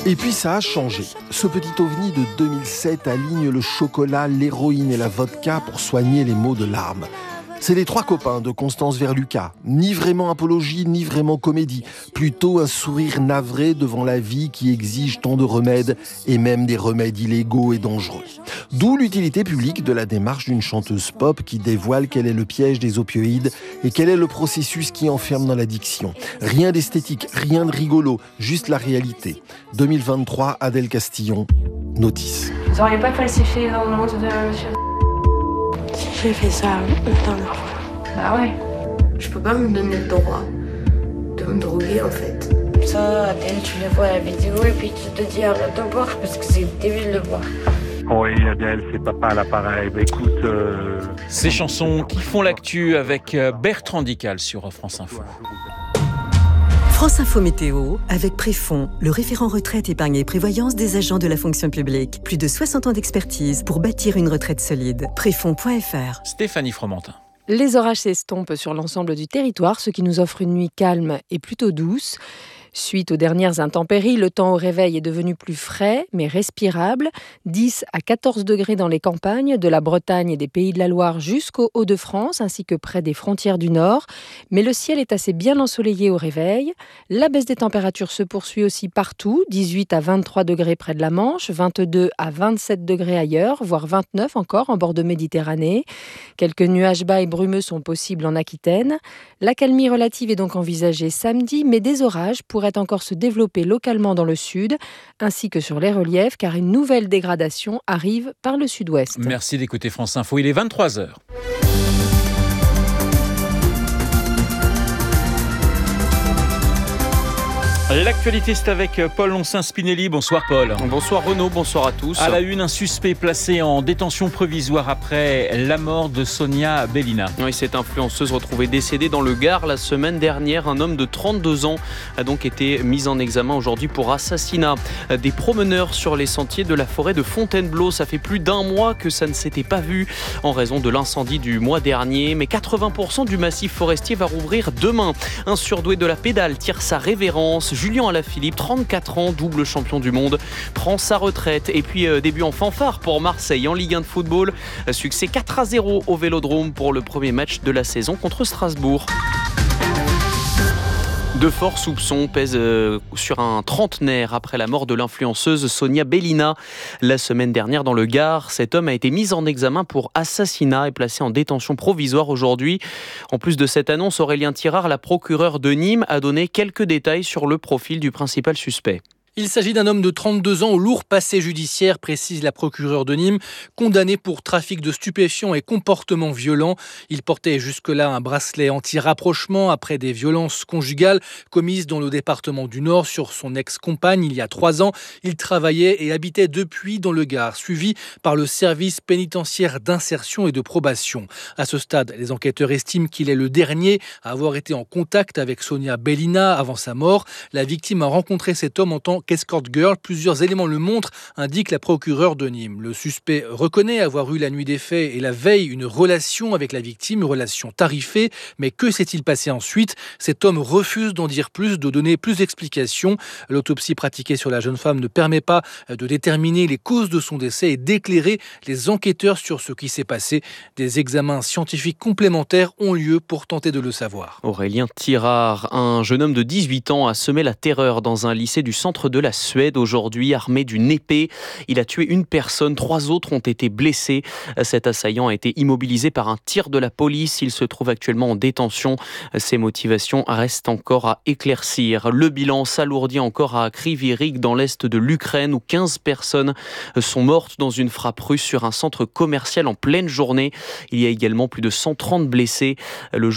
Et puis ça a changé. Ce petit ovni de 2007 aligne le chocolat, l'héroïne et la vodka pour soigner les maux de larmes. C'est les trois copains de Constance Verlucas. Ni vraiment apologie, ni vraiment comédie. Plutôt un sourire navré devant la vie qui exige tant de remèdes, et même des remèdes illégaux et dangereux. D'où l'utilité publique de la démarche d'une chanteuse pop qui dévoile quel est le piège des opioïdes et quel est le processus qui enferme dans l'addiction. Rien d'esthétique, rien de rigolo, juste la réalité. 2023, Adèle Castillon, Notice. Vous n'auriez pas falsifié dans le monde de monsieur? J'ai fait ça la dernière fois. Bah ouais. Je peux pas me donner le droit de me droguer en fait. Ça, Adèle, tu les vois à la vidéo et puis tu te dis arrête de boire parce que c'est débile de boire. Oui, Adèle, c'est papa à l'appareil. Bah, écoute... Ces chansons qui font l'actu avec Bertrand Dical sur France Info. France Info Météo avec Préfond, le référent retraite, épargne et prévoyance des agents de la fonction publique. Plus de 60 ans d'expertise pour bâtir une retraite solide. Préfond.fr. Stéphanie Fromentin. Les orages s'estompent sur l'ensemble du territoire, ce qui nous offre une nuit calme et plutôt douce. Suite aux dernières intempéries, le temps au réveil est devenu plus frais, mais respirable. 10 à 14 degrés dans les campagnes, de la Bretagne et des Pays de la Loire jusqu'aux Hauts-de-France, ainsi que près des frontières du Nord. Mais le ciel est assez bien ensoleillé au réveil. La baisse des températures se poursuit aussi partout. 18 à 23 degrés près de la Manche, 22 à 27 degrés ailleurs, voire 29 encore en bord de Méditerranée. Quelques nuages bas et brumeux sont possibles en Aquitaine. L'accalmie relative est donc envisagée samedi, mais des orages pourraient encore se développer localement dans le sud, ainsi que sur les reliefs, car une nouvelle dégradation arrive par le sud-ouest. Merci d'écouter France Info, il est 23h. L'actualité, c'est avec Paul Loncin-Spinelli. Bonsoir Paul. Bonsoir Renaud, bonsoir à tous. À la une, un suspect placé en détention provisoire après la mort de Sonia Bellina. Oui, cette influenceuse retrouvée décédée dans le Gard la semaine dernière. Un homme de 32 ans a donc été mis en examen aujourd'hui pour assassinat. Des promeneurs sur les sentiers de la forêt de Fontainebleau. Ça fait plus d'un mois que ça ne s'était pas vu en raison de l'incendie du mois dernier. Mais 80% du massif forestier va rouvrir demain. Un surdoué de la pédale tire sa révérence. Julien Alaphilippe, 34 ans, double champion du monde, prend sa retraite. Et puis début en fanfare pour Marseille en Ligue 1 de football. Succès 4-0 au Vélodrome pour le premier match de la saison contre Strasbourg. De forts soupçons pèsent sur un trentenaire après la mort de l'influenceuse Sonia Bellina. La semaine dernière dans le Gard, cet homme a été mis en examen pour assassinat et placé en détention provisoire aujourd'hui. En plus de cette annonce, Aurélien Tirard, la procureure de Nîmes, a donné quelques détails sur le profil du principal suspect. Il s'agit d'un homme de 32 ans au lourd passé judiciaire, précise la procureure de Nîmes, condamné pour trafic de stupéfiants et comportement violent. Il portait jusque-là un bracelet anti-rapprochement après des violences conjugales commises dans le département du Nord sur son ex-compagne il y a 3 ans. Il travaillait et habitait depuis dans le Gard, suivi par le service pénitentiaire d'insertion et de probation. À ce stade, les enquêteurs estiment qu'il est le dernier à avoir été en contact avec Sonia Bellina avant sa mort. La victime a rencontré cet homme en tant qu'escort girl. Plusieurs éléments le montrent, indique la procureure de Nîmes. Le suspect reconnaît avoir eu la nuit des faits et la veille une relation avec la victime, une relation tarifée. Mais que s'est-il passé ensuite ? Cet homme refuse d'en dire plus, de donner plus d'explications. L'autopsie pratiquée sur la jeune femme ne permet pas de déterminer les causes de son décès et d'éclairer les enquêteurs sur ce qui s'est passé. Des examens scientifiques complémentaires ont lieu pour tenter de le savoir. Aurélien Tirard, un jeune homme de 18 ans, a semé la terreur dans un lycée du centre de la Suède aujourd'hui, armé d'une épée. Il a tué une personne, 3 autres ont été blessés. Cet assaillant a été immobilisé par un tir de la police. Il se trouve actuellement en détention. Ses motivations restent encore à éclaircir. Le bilan s'alourdit encore à Kryvyi Rih, dans l'est de l'Ukraine, où 15 personnes sont mortes dans une frappe russe sur un centre commercial en pleine journée. Il y a également plus de 130 blessés. Le